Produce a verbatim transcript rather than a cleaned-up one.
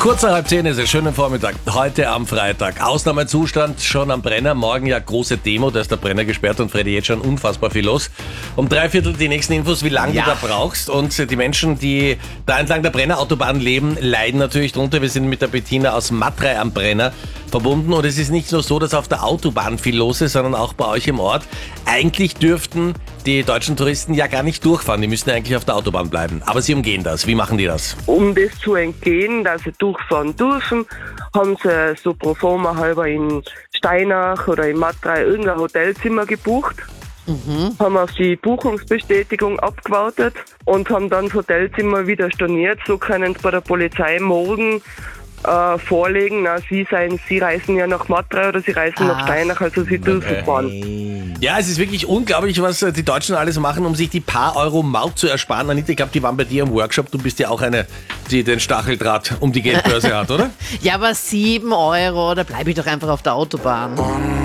Kurz nach halb zehn ist es, schönen Vormittag. Heute am Freitag. Ausnahmezustand schon am Brenner. Morgen ja große Demo, da ist der Brenner gesperrt und Freddy, jetzt schon unfassbar viel los. Um drei Viertel die nächsten Infos, wie lange Ja. du da brauchst. Und die Menschen, die da entlang der Brennerautobahn leben, leiden natürlich drunter. Wir sind mit der Bettina aus Matrei am Brenner verbunden. Und es ist nicht nur so, dass auf der Autobahn viel los ist, sondern auch bei euch im Ort. Eigentlich dürften die deutschen Touristen ja gar nicht durchfahren. Die müssten eigentlich auf der Autobahn bleiben. Aber sie umgehen das. Wie machen die das? Um das zu entgehen, dass sie durchfahren dürfen, haben sie so pro forma halber in Steinach oder in Matrei irgendein Hotelzimmer gebucht, mhm. haben auf die Buchungsbestätigung abgewartet und haben dann das Hotelzimmer wieder storniert. So können sie bei der Polizei morgen äh, vorlegen, na, sie, seien, sie reisen ja nach Matrei oder sie reisen Ach. nach Steinach, also sie dürfen Okay. fahren. Ja, es ist wirklich unglaublich, was äh, die Deutschen alles machen, um sich die paar Euro Maut zu ersparen. Anita, ich glaube, die waren bei dir im Workshop. Du bist ja auch eine, die den Stacheldraht um die Geldbörse hat, oder? Ja, aber sieben Euro, da bleibe ich doch einfach auf der Autobahn.